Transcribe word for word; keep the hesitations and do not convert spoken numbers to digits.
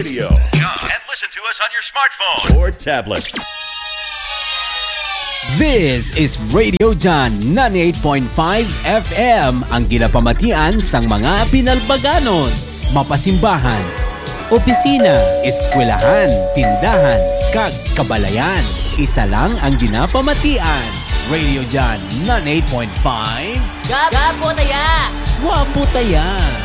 Radio. And listen to us on your smartphone or tablet. This is Radio John ninety-eight point five F M, ang ginapamatian sang mga Pinalbaganos, mapasimbahan, opisina, eskwelahan, tindahan, kag kabalayan. Isa lang ang ginapamatian. Radio John ninety-eight point five. Gapo taya! Wapo taya!